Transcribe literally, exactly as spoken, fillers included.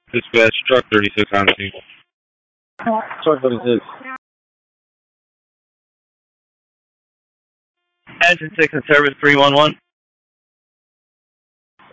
Dispatch, truck thirty-six on scene. Truck thirty-six. Engine six and service three one one.